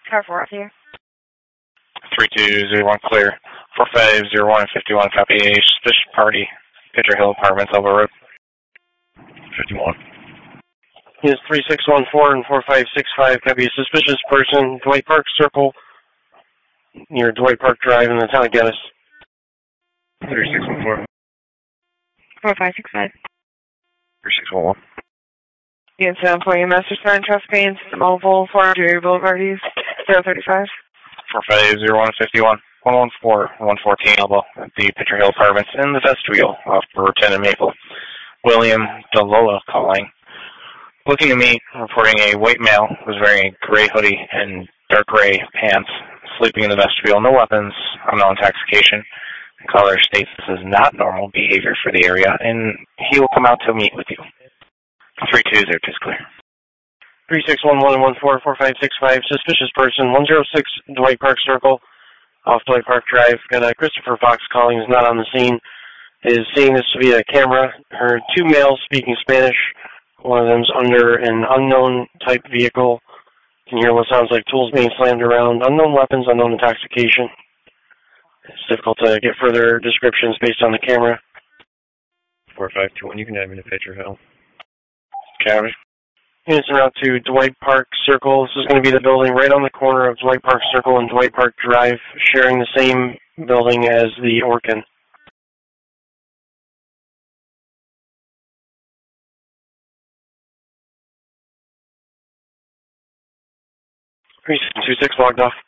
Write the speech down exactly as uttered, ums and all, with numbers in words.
Car four here. three two zero one clear. four five zero one fifty-one, copy a suspicious party. Pitcher Hill Apartments, Elbow Road. fifty-one. Is three six one four and four five six five, copy a suspicious person, Dwight Park Circle, near Dwight Park Drive in the town of Geddes. three six one four. four five six five. three six one one. Unit seven for your master sign, traffic and system oval, four hundred Boulevard East, zero thirty-five. four five zero one fifty-one, one one four, one fourteen Elbow, at the Pitcher Hill Apartments in the vestibule off Route ten and Maple. William DeLola calling. Looking to meet, reporting a white male was wearing a gray hoodie and dark gray pants, sleeping in the vestibule, no weapons, unknown intoxication. The caller states this is not normal behavior for the area, and he will come out to meet with you. three two zero two is clear. three six one one one four four five six five, suspicious person, one zero six Dwight Park Circle, off Dwight Park Drive. Got a Christopher Fox calling, is not on the scene. Is seeing this via camera. Heard two males speaking Spanish. One of them's under an unknown type vehicle. Can hear what sounds like tools being slammed around. Unknown weapons, unknown intoxication. It's difficult to get further descriptions based on the camera. four five two one, you can have me to Pitcher Hill. Copy. Units en route to Dwight Park Circle. This is going to be the building right on the corner of Dwight Park Circle and Dwight Park Drive, sharing the same building as the Orkin. three six two six logged off.